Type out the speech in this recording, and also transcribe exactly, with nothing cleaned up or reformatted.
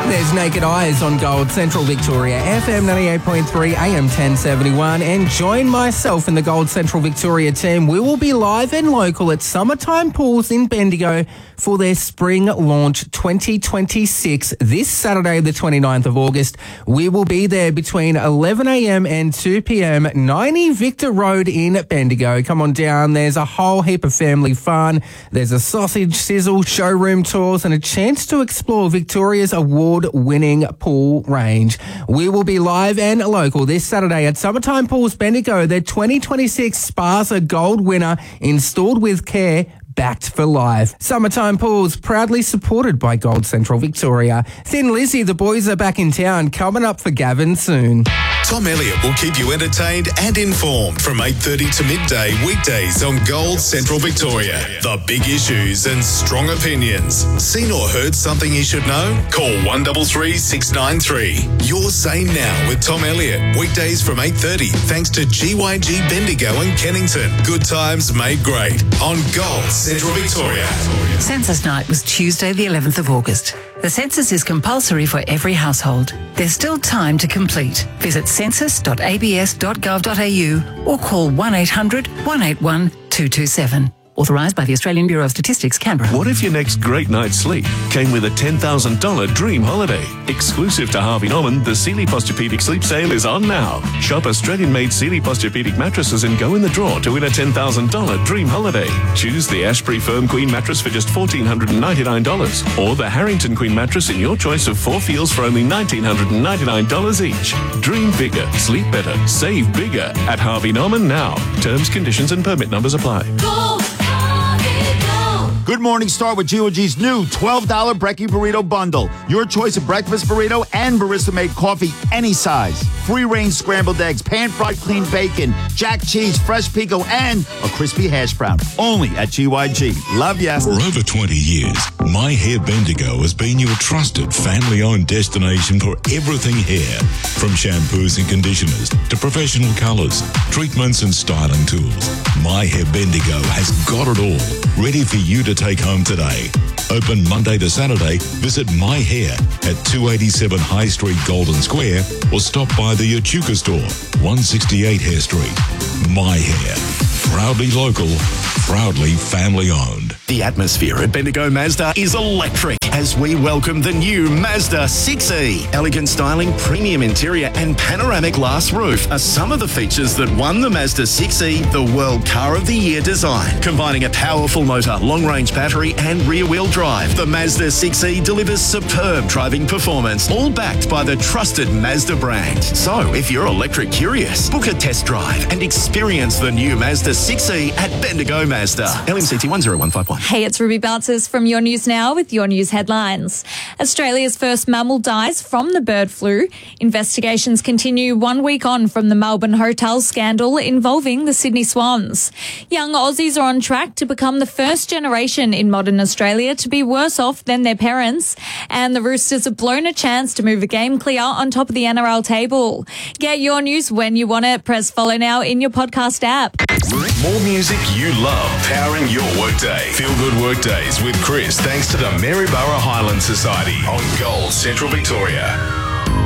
There's Naked Eyes on Gold Central Victoria, F M ninety-eight point three, A M ten seventy-one, and join myself and the Gold Central Victoria team. We will be live and local at Summertime Pools in Bendigo for their Spring Launch twenty twenty-six this Saturday, the twenty-ninth of August. We will be there between eleven a m and two p m, ninety Victor Road in Bendigo. Come on down. There's a whole heap of family fun. There's a sausage sizzle, showroom tours, and a chance to explore Victoria's award-winning pool range. We will be live and local this Saturday at Summertime Pools Bendigo. Their twenty twenty-six Sparsa Gold winner, installed with care, backed for life. Summertime Pools, proudly supported by Gold Central Victoria. Thin Lizzy, the boys are back in town, coming up for Gavin soon. Tom Elliott will keep you entertained and informed from eight thirty to midday weekdays on Gold Central Victoria. The big issues and strong opinions. Seen or heard something you should know? Call one three three, six nine three. Your Say Now with Tom Elliott. Weekdays from eight thirty thanks to G Y G Bendigo and Kennington. Good times made great on Gold Central Victoria. Census night was Tuesday the eleventh of August. The census is compulsory for every household. There's still time to complete. Visit census dot a b s dot gov dot a u or call one eight hundred, one eight one, two two seven. Authorised by the Australian Bureau of Statistics, Canberra. What if your next great night's sleep came with a ten thousand dollars dream holiday? Exclusive to Harvey Norman, the Sealy Posturepedic Sleep Sale is on now. Shop Australian-made Sealy Posturepedic mattresses and go in the draw to win a ten thousand dollars dream holiday. Choose the Ashbury Firm Queen mattress for just one thousand four hundred ninety-nine dollars or the Harrington Queen mattress in your choice of four feels for only one thousand nine hundred ninety-nine dollars each. Dream bigger, sleep better, save bigger at Harvey Norman now. Terms, conditions and permit numbers apply. Go! Good morning, start with G O G's new twelve dollars Brekkie Burrito Bundle. Your choice of breakfast burrito and barista-made coffee, any size. Free-range scrambled eggs, pan-fried clean bacon, jack cheese, fresh pico, and a crispy hash brown. Only at G Y G. Love ya. For over twenty years, My Hair Bendigo has been your trusted family-owned destination for everything hair. From shampoos and conditioners to professional colours, treatments and styling tools. My Hair Bendigo has got it all, ready for you to take home today. Open Monday to Saturday. Visit My Hair at two eighty-seven High Street, Golden Square, or stop by the Echuca store, one sixty-eight Hare Street. My Hair. Proudly local, proudly family owned. The atmosphere at Bendigo Mazda is electric as we welcome the new Mazda six E. Elegant styling, premium interior and panoramic glass roof are some of the features that won the Mazda six E the World Car of the Year design. Combining a powerful motor, long-range battery and rear-wheel drive, the Mazda six E delivers superb driving performance, all backed by the trusted Mazda brand. So if you're electric curious, book a test drive and experience the new Mazda six E at Bendigo Mazda. L M C T one zero one five one. Hey, it's Ruby Bouncers from Your News Now with your news headlines. Australia's first mammal dies from the bird flu. Investigations continue one week on from the Melbourne hotel scandal involving the Sydney Swans. Young Aussies are on track to become the first generation in modern Australia to be worse off than their parents. And the Roosters have blown a chance to move a game clear on top of the N R L table. Get your news when you want it. Press follow now in your podcast app. More music you love, powering your workday. Feel good workdays with Chris, thanks to the Maryborough Highland Society on Gold Central Victoria.